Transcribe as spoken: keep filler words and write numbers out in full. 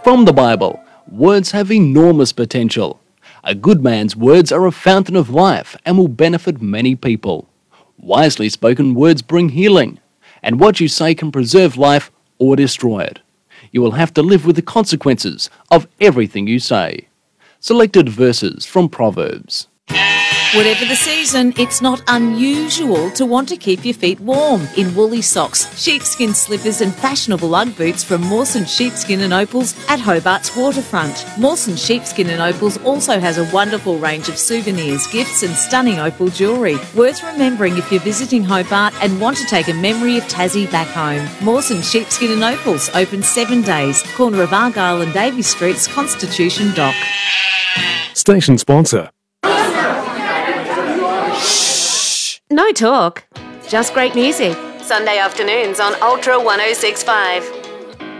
From the Bible, words have enormous potential. A good man's words are a fountain of life and will benefit many people. Wisely spoken words bring healing, and what you say can preserve life or destroy it. You will have to live with the consequences of everything you say. Selected verses from Proverbs. Whatever the season, it's not unusual to want to keep your feet warm in woolly socks, sheepskin slippers and fashionable Ugg boots from Mawson Sheepskin and Opals at Hobart's waterfront. Mawson Sheepskin and Opals also has a wonderful range of souvenirs, gifts and stunning opal jewellery. Worth remembering if you're visiting Hobart and want to take a memory of Tassie back home. Mawson Sheepskin and Opals, open seven days, corner of Argyle and Davey Streets, Constitution Dock. Station sponsor. No talk, just great music. Sunday afternoons on Ultra one oh six point five.